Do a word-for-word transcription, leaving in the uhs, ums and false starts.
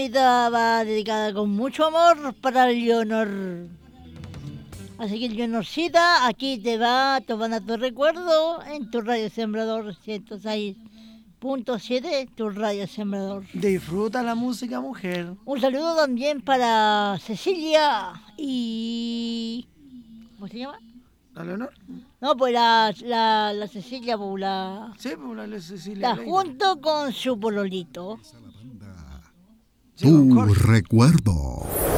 Esta va dedicada con mucho amor para Leonor. Así que Leonorcita, aquí te va tomando tu recuerdo en tu radio Sembrador ciento seis punto siete, tu radio Sembrador. Disfruta la música, mujer. Un saludo también para Cecilia y... ¿Cómo se llama? ¿La Leonor? No, pues la, la, la Cecilia, pues la... Sí, pues la Cecilia. Está junto con su pololito. Tu recuerdo.